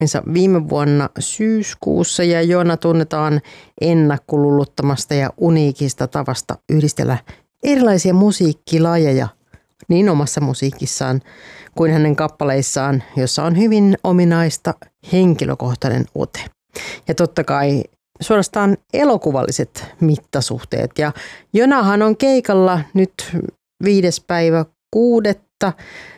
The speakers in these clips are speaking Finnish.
viime vuonna syyskuussa ja Joona tunnetaan ennakkoluluttamasta ja uniikista tavasta yhdistellä erilaisia musiikkilajeja niin omassa musiikissaan kuin hänen kappaleissaan, jossa on hyvin ominaista henkilökohtainen ote. Ja totta kai suorastaan elokuvalliset mittasuhteet. Ja Joonahan on keikalla nyt 5.6.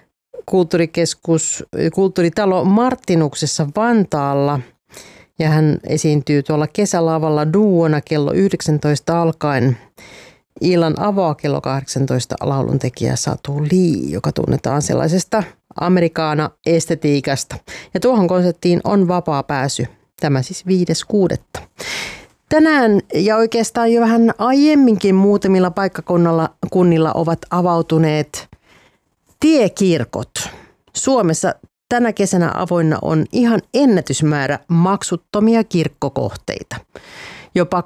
Kulttuuritalo Martinuksessa Vantaalla. Ja hän esiintyy tuolla kesälavalla duona kello 19 alkaen. Illan avaa kello 18 lauluntekijä Satu Lee, joka tunnetaan sellaisesta amerikaana-estetiikasta. Ja tuohon konserttiin on vapaa pääsy. Tämä siis 5.6. Tänään ja oikeastaan jo vähän aiemminkin muutamilla paikkakunnilla ovat avautuneet tiekirkot. Suomessa tänä kesänä avoinna on ihan ennätysmäärä maksuttomia kirkkokohteita. Jopa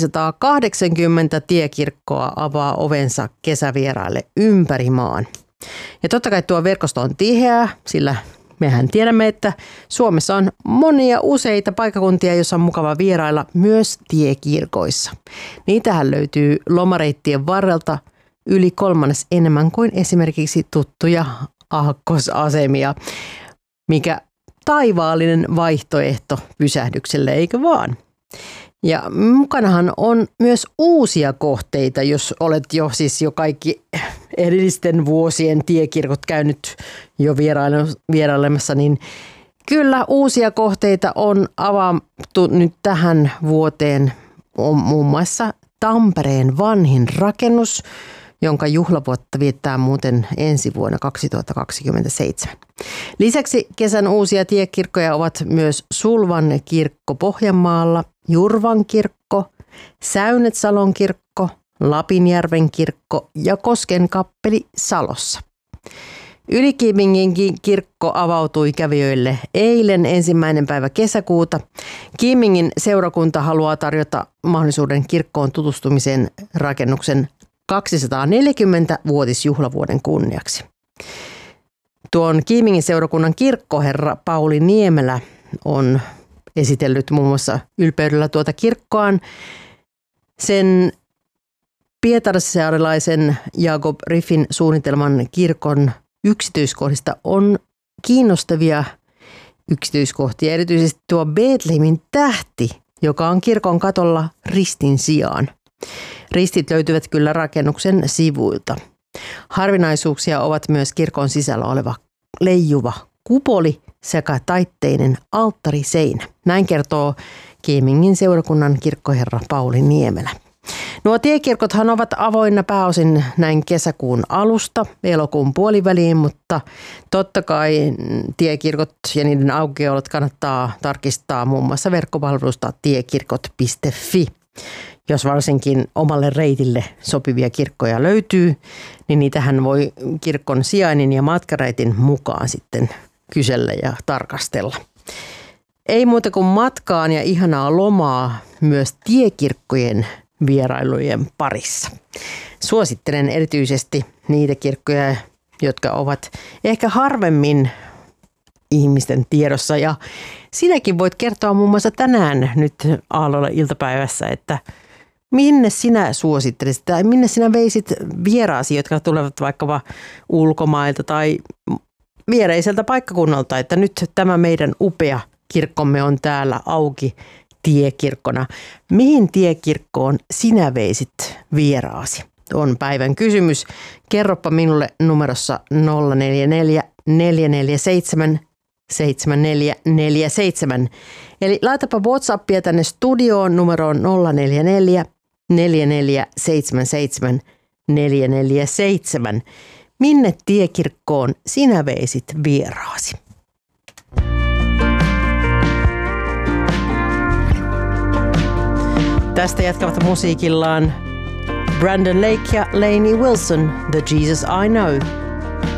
280 tiekirkkoa avaa ovensa kesävieraille ympäri maan. Ja totta kai tuo verkosto on tiheä, sillä mehän tiedämme, että Suomessa on monia useita paikkakuntia, joissa on mukava vierailla myös tiekirkoissa. Niitähän löytyy lomareittien varrelta yli 1/3 enemmän kuin esimerkiksi tuttuja aakkosasemia, mikä taivaallinen vaihtoehto pysähdykselle, eikö vaan? Ja mukanahan on myös uusia kohteita, jos olet jo kaikki edellisten vuosien tiekirkot käynyt jo vierailemassa, niin kyllä uusia kohteita on avattu nyt tähän vuoteen. On muun muassa Tampereen vanhin rakennus, jonka juhlavuotta viettää muuten ensi vuonna 2027. Lisäksi kesän uusia tiekirkkoja ovat myös Sulvan kirkko Pohjanmaalla, Jurvan kirkko, Säynetsalon kirkko, Lapinjärven kirkko ja Kosken kappeli Salossa. Yli-Kiiminginkin kirkko avautui kävijöille eilen 1. päivä kesäkuuta. Kiimingin seurakunta haluaa tarjota mahdollisuuden kirkkoon tutustumiseen rakennuksen 240-vuotisjuhlavuoden kunniaksi. Tuon Kiimingin seurakunnan kirkkoherra Pauli Niemelä on esitellyt muun muassa ylpeydellä tuota kirkkoaan. Sen pietarissaarilaisen Jakob Riffin suunnitelman kirkon yksityiskohdista on kiinnostavia yksityiskohtia. Erityisesti tuo Betlehemin tähti, joka on kirkon katolla ristin sijaan. Ristit löytyvät kyllä rakennuksen sivuilta. Harvinaisuuksia ovat myös kirkon sisällä oleva leijuva kupoli sekä taitteinen alttariseinä. Näin kertoo Kiimingin seurakunnan kirkkoherra Pauli Niemelä. Nuo tiekirkothan ovat avoinna pääosin näin kesäkuun alusta elokuun puoliväliin, mutta totta kai tiekirkot ja niiden aukiolot kannattaa tarkistaa muun muassa verkkopalvelusta tiekirkot.fi. Jos varsinkin omalle reitille sopivia kirkkoja löytyy, niin niitähän voi kirkon sijainnin ja matkareitin mukaan sitten kysellä ja tarkastella. Ei muuta kuin matkaan ja ihanaa lomaa myös tiekirkkojen vierailujen parissa. Suosittelen erityisesti niitä kirkkoja, jotka ovat ehkä harvemmin ihmisten tiedossa. Ja sinäkin voit kertoa muun muassa tänään nyt Aallolla iltapäivässä, että minne sinä suosittelisit tai minne sinä veisit vieraasi, jotka tulevat vaikkapa ulkomailta tai viereiseltä paikkakunnalta, että nyt tämä meidän upea kirkkomme on täällä auki tiekirkkona. Mihin tiekirkkoon sinä veisit vieraasi? On päivän kysymys. Kerropa minulle numerossa 044 447 7447. Eli laitapa WhatsAppia tänne studioon numeroon 044 4477 447. Minne tiekirkkoon sinä veisit vieraasi? Tästä jatkavat musiikillaan Brandon Lake ja Lainey Wilson, The Jesus I Know.